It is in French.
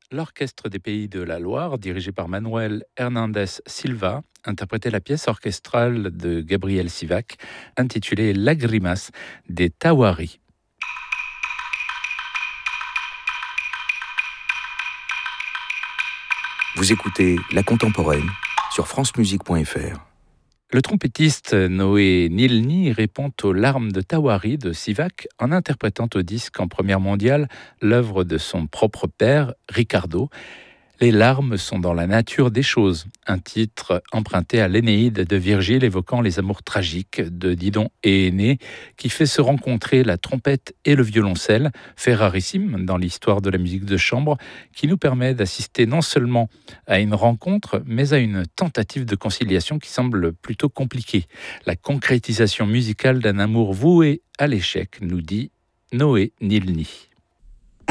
L'Orchestre des Pays de la Loire, dirigé par Manuel Hernández Silva, interprétait la pièce orchestrale de Gabriel Sivac, intitulée Lágrimas des Tawari. Vous écoutez La Contemporaine sur francemusique.fr. Le trompettiste Noé Nilni répond aux larmes de Tawari de Sivac en interprétant au disque en première mondiale l'œuvre de son propre père, Ricardo. Les larmes sont dans la nature des choses, un titre emprunté à l'Énéide de Virgile évoquant les amours tragiques de Didon et Énée, qui fait se rencontrer la trompette et le violoncelle, fait rarissime dans l'histoire de la musique de chambre, qui nous permet d'assister non seulement à une rencontre, mais à une tentative de conciliation qui semble plutôt compliquée. La concrétisation musicale d'un amour voué à l'échec, nous dit Noé Nilni.